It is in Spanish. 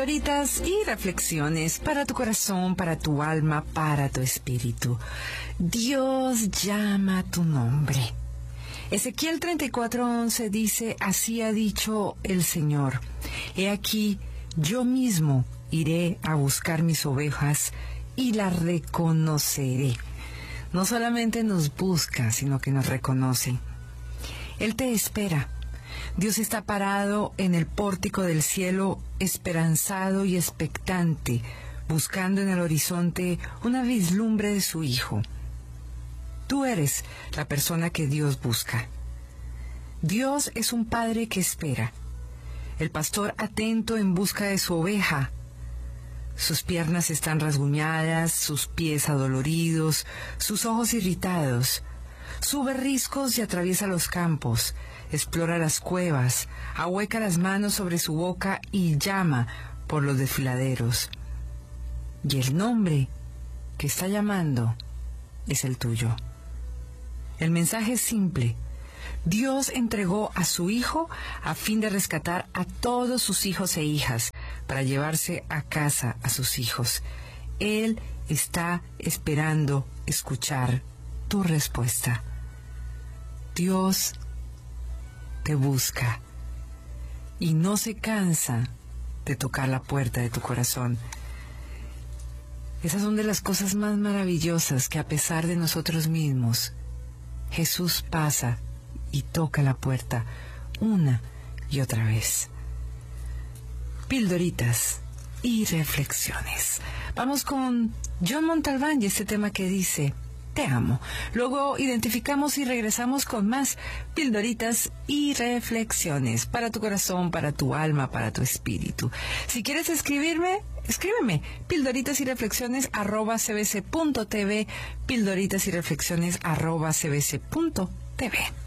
Pildoritas y reflexiones para tu corazón, para tu alma, para tu espíritu. Dios llama tu nombre. Ezequiel 34:11 dice: así ha dicho el Señor, he aquí, yo mismo iré a buscar mis ovejas y las reconoceré. No solamente nos busca, sino que nos reconoce. Él te espera. Dios está parado en el pórtico del cielo, esperanzado y expectante, buscando en el horizonte una vislumbre de su Hijo. Tú eres la persona que Dios busca. Dios es un padre que espera. El pastor atento en busca de su oveja. Sus piernas están rasguñadas, sus pies adoloridos, sus ojos irritados. Sube riscos y atraviesa los campos, explora las cuevas, ahueca las manos sobre su boca y llama por los desfiladeros. Y el nombre que está llamando es el tuyo. El mensaje es simple. Dios entregó a su Hijo a fin de rescatar a todos sus hijos e hijas para llevarse a casa a sus hijos. Él está esperando escuchar tu respuesta. Dios te busca y no se cansa de tocar la puerta de tu corazón. Esas son de las cosas más maravillosas, que a pesar de nosotros mismos, Jesús pasa y toca la puerta una y otra vez. Pildoritas y reflexiones. Vamos con John Montalbán y este tema que dice: te amo. Luego identificamos y regresamos con más pildoritas y reflexiones para tu corazón, para tu alma, para tu espíritu. Si quieres escribirme, escríbeme pildoritas y reflexiones @cbc.tv, pildoritas y reflexiones @cbc.tv.